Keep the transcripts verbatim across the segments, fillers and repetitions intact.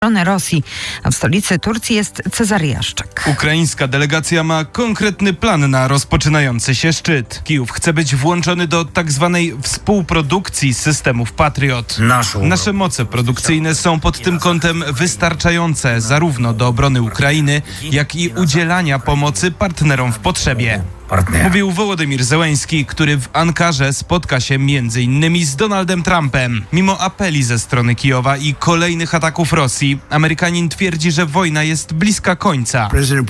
strony Rosji, a w stolicy Turcji jest Cezary Jaszczak. Ukraińska delegacja ma konkretny plan na rozpoczynający się szczyt. Kijów chce być włączony do tak zwanej współprodukcji systemów Patriot. Nasze moce produkcyjne są pod tym kątem wystarczające zarówno do obrony Ukrainy, jak i udzielania pomocy partnerom w potrzebie. Mówił Wołodymir Zełenski, który w Ankarze spotka się między innymi z Donaldem Trumpem. Mimo apeli ze strony Kijowa i kolejnych ataków Rosji, Amerykanin twierdzi, że wojna jest bliska końca.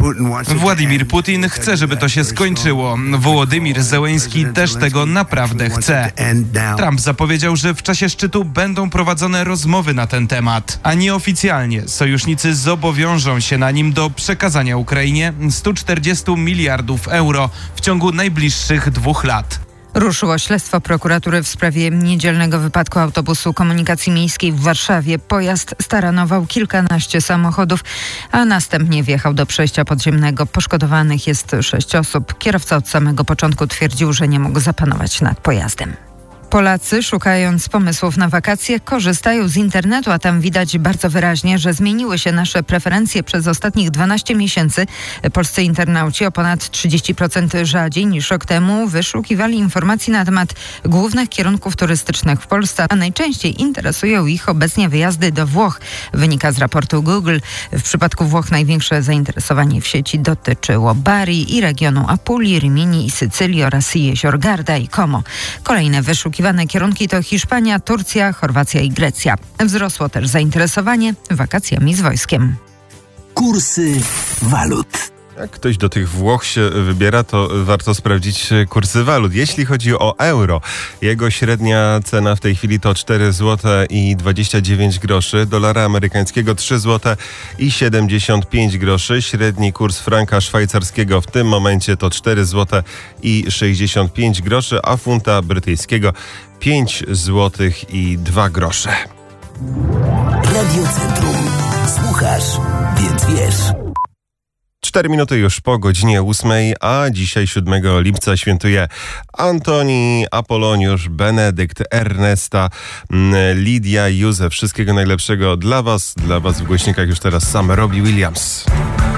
Władimir Putin chce, żeby to się skończyło. Wołodymir Zełenski też tego naprawdę chce. Trump zapowiedział, że w czasie szczytu będą prowadzone rozmowy na ten temat, a nieoficjalnie sojusznicy zobowiążą się na nim do przekazania Ukrainie sto czterdzieści miliardów euro w ciągu najbliższych dwóch lat. Ruszyło śledztwo prokuratury w sprawie niedzielnego wypadku autobusu komunikacji miejskiej w Warszawie. Pojazd staranował kilkanaście samochodów, a następnie wjechał do przejścia podziemnego. Poszkodowanych jest sześć osób. Kierowca od samego początku twierdził, że nie mógł zapanować nad pojazdem. Polacy, szukając pomysłów na wakacje, korzystają z internetu, a tam widać bardzo wyraźnie, że zmieniły się nasze preferencje przez ostatnich dwanaście miesięcy. Polscy internauci o ponad trzydzieści procent rzadziej niż rok temu wyszukiwali informacji na temat głównych kierunków turystycznych w Polsce, a najczęściej interesują ich obecnie wyjazdy do Włoch, wynika z raportu Google. W przypadku Włoch największe zainteresowanie w sieci dotyczyło Bari i regionu Apulii, Rimini i Sycylii oraz jezior Garda i Como. Kolejne wyszukiwania kierunki to Hiszpania, Turcja, Chorwacja i Grecja. Wzrosło też zainteresowanie wakacjami z wojskiem. Kursy walut. Jak ktoś do tych Włoch się wybiera, to warto sprawdzić kursy walut. Jeśli chodzi o euro, jego średnia cena w tej chwili to cztery złote i dwadzieścia dziewięć groszy, dolara amerykańskiego trzy złote i siedemdziesiąt pięć groszy, średni kurs franka szwajcarskiego w tym momencie to cztery złote i sześćdziesiąt pięć groszy, a funta brytyjskiego pięć złotych i dwa grosze. Radio Centrum. Słuchasz, więc wiesz. Cztery minuty już po godzinie ósmej, a dzisiaj siódmego lipca świętuje Antoni, Apoloniusz, Benedykt, Ernesta, Lidia, Józef. Wszystkiego najlepszego dla was. Dla was w głośnikach już teraz sam Robbie Williams.